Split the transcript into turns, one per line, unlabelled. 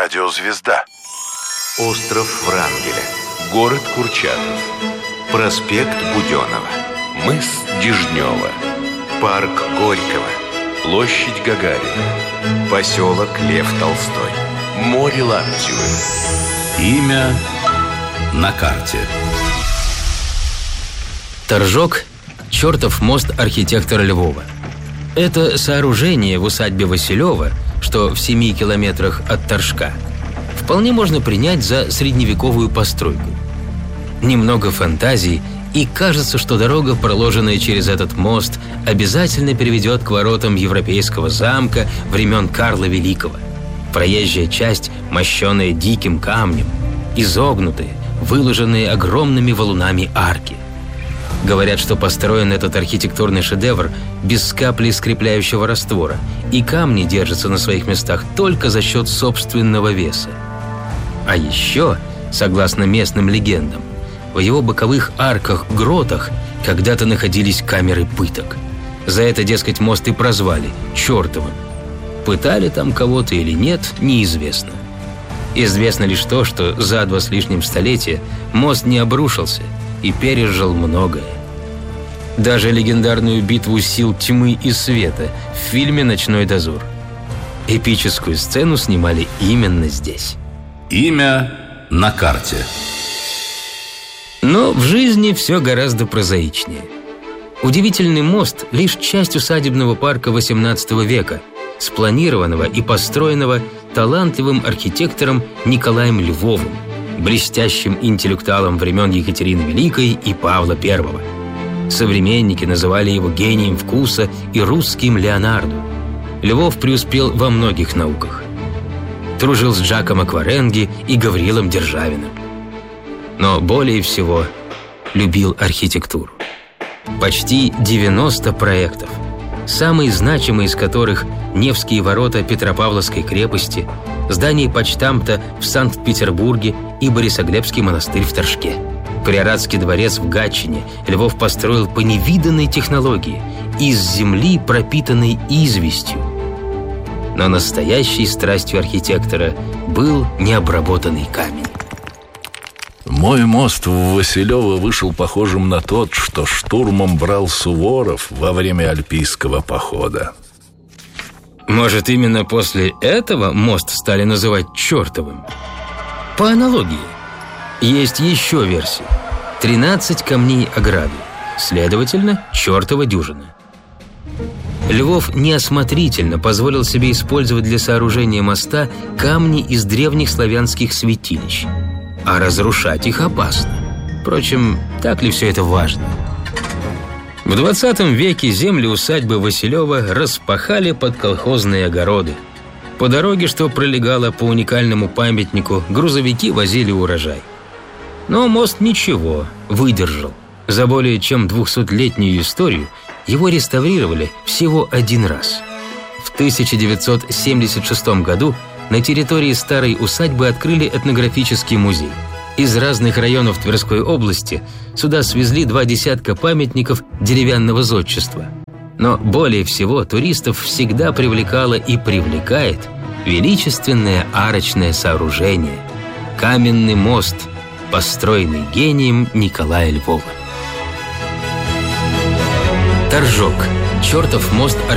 Радиозвезда.
Остров Врангеля.
Город Курчатов.
Проспект Буденова.
Мыс Дежнева.
Парк Горького.
Площадь Гагарина.
Поселок Лев Толстой.
Море Лаптевы.
Имя на карте.
Торжок – чертов мост архитектора Львова. Это сооружение в усадьбе Василева, что в 7 километрах от Торжка, вполне можно принять за средневековую постройку. Немного фантазии, и кажется, что дорога, проложенная через этот мост, обязательно приведет к воротам европейского замка времен Карла Великого. Проезжая часть, мощенная диким камнем, изогнутые, выложенные огромными валунами арки. Говорят, что построен этот архитектурный шедевр без капли скрепляющего раствора, и камни держатся на своих местах только за счет собственного веса. А еще, согласно местным легендам, в его боковых арках-гротах когда-то находились камеры пыток. За это, дескать, мост и прозвали чертовым. Пытали там кого-то или нет, неизвестно. Известно лишь то, что за 2 с лишним столетия мост не обрушился и пережил многое. Даже легендарную битву сил тьмы и света в фильме «Ночной дозор». Эпическую сцену снимали именно здесь.
Имя на карте.
Но в жизни все гораздо прозаичнее. Удивительный мост – лишь часть усадебного парка XVIII века, спланированного и построенного талантливым архитектором Николаем Львовым, блестящим интеллектуалом времен Екатерины Великой и Павла I. Современники называли его гением вкуса и русским Леонардо. Львов преуспел во многих науках. Дружил с Джакомо Кваренги и Гаврилом Державиным. Но более всего любил архитектуру. Почти 90 проектов, самые значимые из которых Невские ворота Петропавловской крепости, здание почтамта в Санкт-Петербурге и Борисоглебский монастырь в Торжке. Приоратский дворец в Гатчине Львов построил по невиданной технологии, из земли, пропитанной известью. Но настоящей страстью архитектора был необработанный камень.
Мой мост в Василево вышел похожим на тот, что штурмом брал Суворов во время Альпийского похода.
Может, именно после этого мост стали называть чертовым? По аналогии. Есть еще версия. 13 камней ограды. Следовательно, чертова дюжина. Львов неосмотрительно позволил себе использовать для сооружения моста камни из древних славянских святилищ. А разрушать их опасно. Впрочем, так ли все это важно? В 20 веке земли усадьбы Василева распахали под колхозные огороды. По дороге, что пролегала по уникальному памятнику, грузовики возили урожай. Но мост ничего, выдержал. За более чем 200-летнюю историю его реставрировали всего 1 раз. В 1976 году на территории старой усадьбы открыли этнографический музей. Из разных районов Тверской области сюда свезли 20 памятников деревянного зодчества. Но более всего туристов всегда привлекало и привлекает величественное арочное сооружение – каменный мост, построенный гением Николая Львова. Торжок – чертов мост